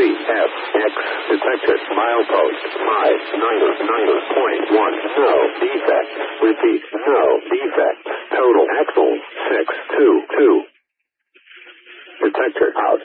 CFX detected. Milepost 599.1. No defect. Repeat, no defect. Total axle 622. Detector out.